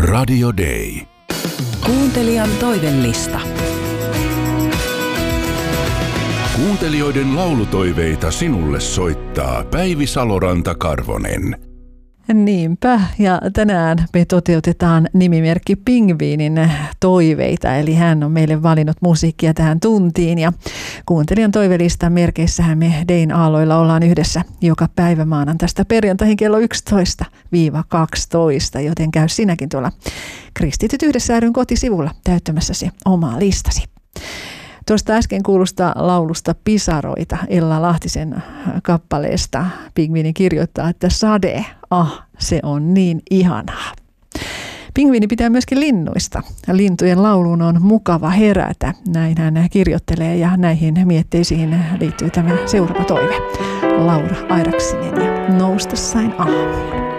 Radio Day. Kuuntelijan toivellista. Kuuntelijoiden laulutoiveita sinulle soittaa Päivi Saloranta-Karvonen. Niinpä, ja tänään me toteutetaan nimimerkki Pingviinin toiveita, eli hän on meille valinnut musiikkia tähän tuntiin, ja kuuntelijan toivelistan merkeissähän me Dayn aalloilla ollaan yhdessä joka päivä maanantaista perjantaihin kello 11-12, joten käy sinäkin tuolla Kristityt yhdessä ry:n kotisivulla täyttämässäsi omaa listasi. Tuosta äsken kuulusta laulusta Pisaroita Ella Lahtisen kappaleesta Pingviini kirjoittaa, että sade, se on niin ihanaa. Pingviini pitää myöskin linnuista. Lintujen lauluun on mukava herätä, näin hän kirjoittelee, ja näihin mietteisiin liittyy tämä seuraava toive. Laura Airaksinen ja Nousta sain aamuun.